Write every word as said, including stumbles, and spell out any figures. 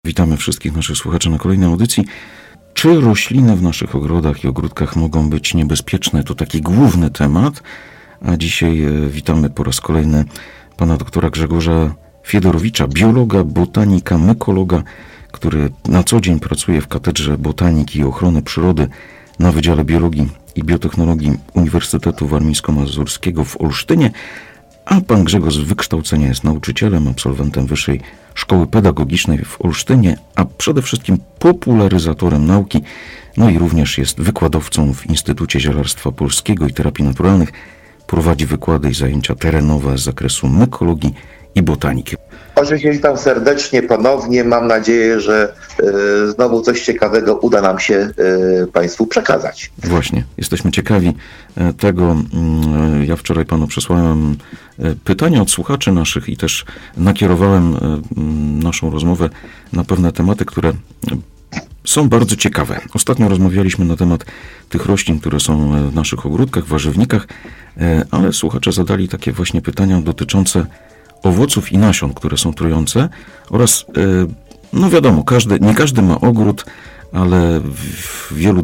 Witamy wszystkich naszych słuchaczy na kolejnej audycji. Czy rośliny w naszych ogrodach i ogródkach mogą być niebezpieczne? To taki główny temat. A dzisiaj witamy po raz kolejny pana doktora Grzegorza Fiedorowicza, biologa, botanika, mykologa, który na co dzień pracuje w Katedrze Botaniki i Ochrony Przyrody na Wydziale Biologii i Biotechnologii Uniwersytetu Warmińsko-Mazurskiego w Olsztynie. A pan Grzegorz z wykształcenia jest nauczycielem, absolwentem Wyższej Szkoły Pedagogicznej w Olsztynie, a przede wszystkim popularyzatorem nauki, no i również jest wykładowcą w Instytucie Zielarstwa Polskiego i Terapii Naturalnych. Prowadzi wykłady i zajęcia terenowe z zakresu mykologii i botaniki. Oczywiście witam serdecznie ponownie. Mam nadzieję, że y, znowu coś ciekawego uda nam się y, Państwu przekazać. Właśnie, jesteśmy ciekawi tego. Ja wczoraj panu przesłałem pytania od słuchaczy naszych i też nakierowałem naszą rozmowę na pewne tematy, które są bardzo ciekawe. Ostatnio rozmawialiśmy na temat tych roślin, które są w naszych ogródkach, warzywnikach, ale słuchacze zadali takie właśnie pytania dotyczące owoców i nasion, które są trujące oraz, no wiadomo, każdy, nie każdy ma ogród, ale w wielu